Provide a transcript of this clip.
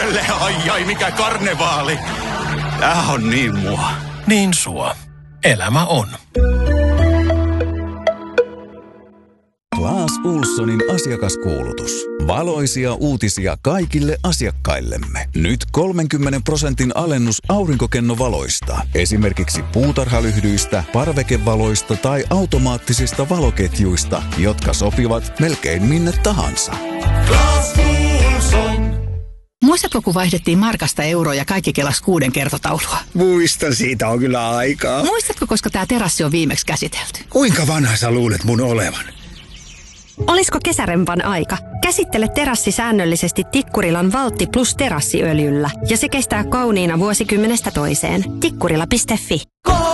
Perkele, ai mikä karnevaali. Tää on niin mua. Niin sua. Elämä on. Claes Ohlsonin asiakaskuulutus. Valoisia uutisia kaikille asiakkaillemme. Nyt 30% alennus aurinkokennovaloista. Esimerkiksi puutarhalyhdyistä, parvekevaloista tai automaattisista valoketjuista, jotka sopivat melkein minne tahansa. Claes Ohlson. Muistatko, kun vaihdettiin markasta euroa ja kaikki kelasi 6 kertotaulua? Muistan, siitä on kyllä aikaa. Muistatko, koska tämä terassi on viimeksi käsitelty? Kuinka vanha sä luulet mun olevan? Olisiko kesärempan aika? Käsittele terassi säännöllisesti Tikkurilan Valtti Plus terassiöljyllä ja se kestää kauniina vuosikymmenestä toiseen. Tikkurila.fi